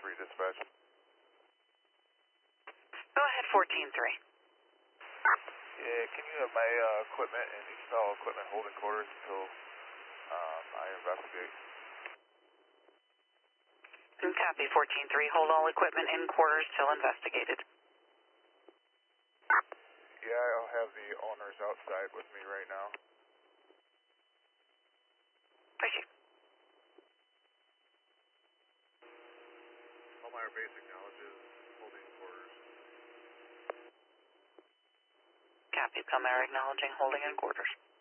dispatch. Go ahead, 14-3. Yeah, can you have my equipment and install equipment holding quarters until I investigate? Copy, 14-3. Hold all equipment in quarters till investigated. Yeah, I'll have the owners outside with me right now. Thank you. Palmyra Base acknowledges holding quarters. Copy, Palmyra acknowledging holding in quarters.